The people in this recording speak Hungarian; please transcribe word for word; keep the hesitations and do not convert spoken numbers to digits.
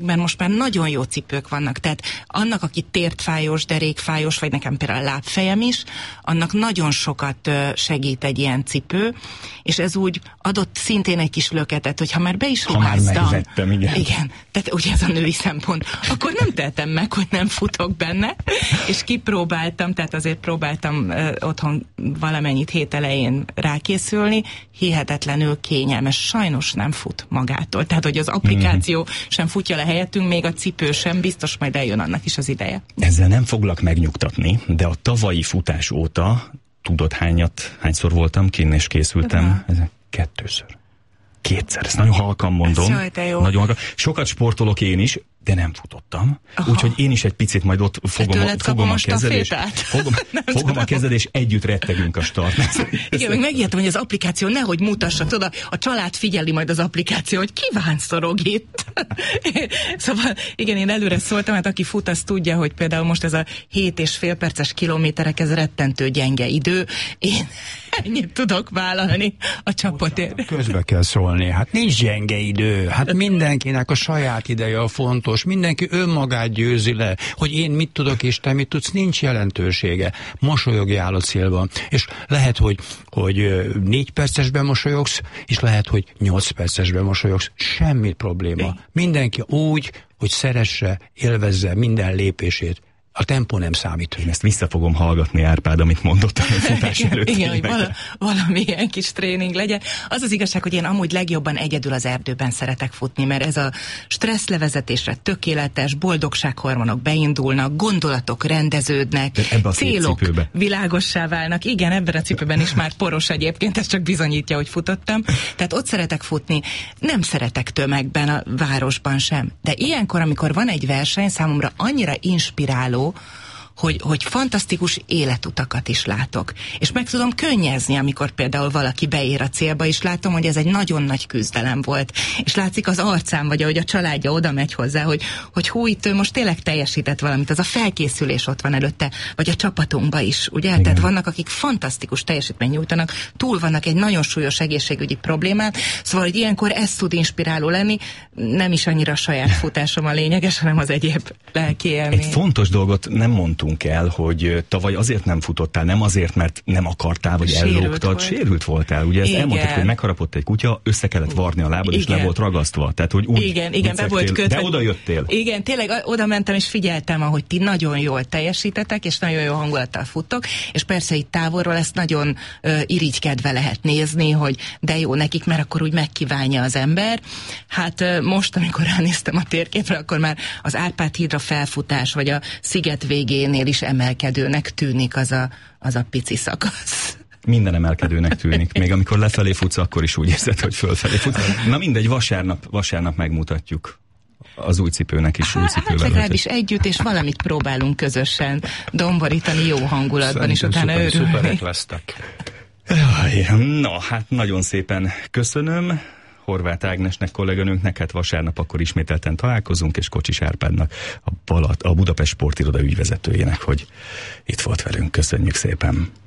Mert most már nagyon jó cipők vannak, tehát annak, aki tértfájos, derékfájos, vagy nekem például a lábfejem is, annak nagyon sokat segít egy ilyen cipő, és ez úgy adott szintén egy kis löketet, hogyha már be is ruháztam. Ha már megvettem, igen. Igen, tehát ugye ez a női szempont. Akkor nem teltem meg, hogy nem futok benne, és kipróbáltam, tehát azért próbáltam uh, otthon valamennyit hét elején rákészülni, hihetetlenül kényelmes, sajnos nem fut magától, tehát hogy az applikáció mm. sem futja le helyettünk, még a cipő sem, biztos majd eljön annak is az ideje. Ezzel nem foglak megnyugtatni, de a tavalyi futás óta tudod hányat, hányszor voltam kinn és készültem? Ez kettőször. Kétszer, ezt nagyon halkan mondom. Nagyon halkan. Sokat sportolok én is, de nem futottam. Úgyhogy én is egy picit majd ott fogom, a, fogom a kezed, és, fogom, fogom a kezed, és együtt rettegünk a startnál. Igen, meg megijedtem, hogy az applikáció nehogy mutassa, tudod, a család figyeli majd az applikáció, hogy ki vánszorog itt. Szóval igen, én előre szóltam, hát aki fut, az tudja, hogy például most ez a hét és fél perces kilométerek, ez rettentő gyenge idő. Én ennyit tudok vállalni a csapatért. Közbe kell szólni, hát nincs gyenge idő, hát mindenkinek a saját ideje a fontos, mindenki önmagát győzi le, hogy én mit tudok és te mit tudsz, nincs jelentősége. Mosolyogjál a célban. És lehet, hogy, hogy négy percesben mosolyogsz, és lehet, hogy nyolc percesben mosolyogsz. Semmi probléma. Mindenki úgy, hogy szeresse, élvezze minden lépését. A tempó nem számít. Én ezt vissza fogom hallgatni, Árpád, amit mondott a futás előtt. Igen, hogy vala, valamilyen kis tréning legyen. Az az igazság, hogy én amúgy legjobban egyedül az erdőben szeretek futni, mert ez a stresszlevezetésre tökéletes, boldogsághormonok beindulnak, gondolatok rendeződnek, célok világossá válnak. Igen, ebben a cipőben is már poros egyébként, ez csak bizonyítja, hogy futottam. Tehát ott szeretek futni. Nem szeretek tömegben, a városban sem. De ilyenkor, amikor van egy verseny, számomra annyira inspiráló, Hogy, hogy fantasztikus életutakat is látok. És meg tudom könnyezni, amikor például valaki beér a célba, és látom, hogy ez egy nagyon nagy küzdelem volt. És látszik az arcán, vagy ahogy a családja oda megy hozzá, hogy, hogy hú, itt ő most tényleg teljesített valamit, az a felkészülés ott van előtte, vagy a csapatunkban is, ugye? Igen. Tehát vannak, akik fantasztikus teljesítményt nyújtanak, túl vannak egy nagyon súlyos egészségügyi problémát, szóval, hogy ilyenkor ez tud inspiráló lenni, nem is annyira a saját futásom a lényeges, hanem az egyéb lelki élmény. Egy fontos dolgot nem mondtunk el, hogy tavaly azért nem futottál, nem azért, mert nem akartál, vagy ellógtad, sérült voltál. Ugye ezt elmondtad, hogy megharapott egy kutya, össze kellett varni a lábad, és le volt ragasztva. Tehát, hogy úgy igen, igen, be volt kötve. De oda jöttél. Igen, tényleg oda mentem, és figyeltem, ahogy ti nagyon jól teljesítetek, és nagyon jó hangulattal futtok, és persze itt távolról ezt nagyon uh, irigykedve lehet nézni, hogy de jó nekik, mert akkor úgy megkívánja az ember. Hát uh, most, amikor ránéztem a térképre, akkor már az Árpád hídra felfutás, vagy a sziget végénél is emelkedőnek tűnik az a, az a pici szakasz. Minden emelkedőnek tűnik. Még amikor lefelé futsz, akkor is úgy érzed, hogy fölfelé futsz. Na mindegy, vasárnap, vasárnap megmutatjuk az új cipőnek is, új cipővel. Hát legalábbis együtt, és valamit próbálunk közösen domborítani jó hangulatban, és utána örülni. Szuperek lesztek. Na, hát nagyon szépen köszönöm Horváth Ágnesnek, kolléganőnknek, hát vasárnap akkor ismételten találkozunk, és Kocsis Árpádnak, a, Balat, a Budapest Sportiroda ügyvezetőjének, hogy itt volt velünk. Köszönjük szépen!